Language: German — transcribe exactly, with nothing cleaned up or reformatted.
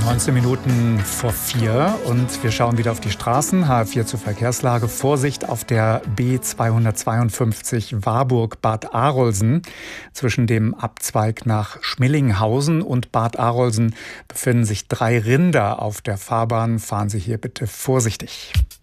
neunzehn Minuten vor vier und wir schauen wieder auf die Straßen. H F vier zur Verkehrslage. Vorsicht auf der B zweihundertzweiundfünfzig Warburg-Bad Arolsen. Zwischen dem Abzweig nach Schmillinghausen und Bad Arolsen befinden sich drei Rinder auf der Fahrbahn. Fahren Sie hier bitte vorsichtig.